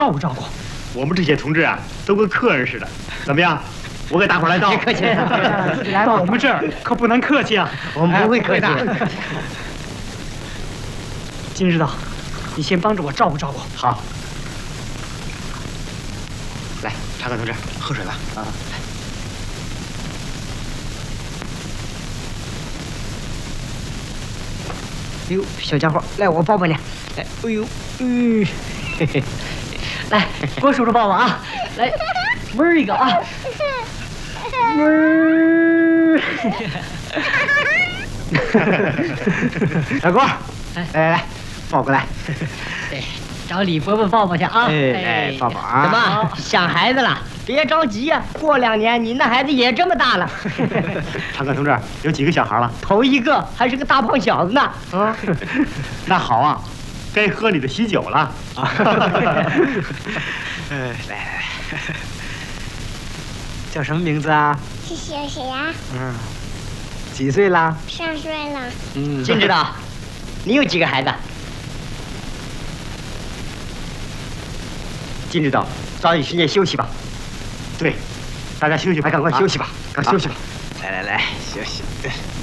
照顾照顾。 我们这些同志啊，都跟客人似的，怎么样？我给大伙来道。 别客气，到我们这儿可不能客气啊。 我们不会客气。 金指导，你先帮着我照顾照顾。 好。来，查克同志，喝水吧。啊。 哎呦，小家伙，来，我抱抱你。哎呦，嘿嘿。 来，给我叔叔抱抱啊！来，味儿一个啊！味儿。 小郭，来，抱过来。 对，找李伯伯抱抱去啊！ 哎，抱抱啊！ 怎么想孩子了？别着急呀，过2年你那孩子也这么大了。 长克同志，有几个小孩了？ 头一个还是个大胖小子呢。 啊，那好啊，该喝你的喜酒了。啊， 来，叫什么名字啊？ 是小霞。 几岁啦 ？3岁了。 金指导，你有几个孩子？ 金指导，抓紧时间休息吧。 对，大家休息吧， 赶快休息吧，赶快休息吧。来，休息。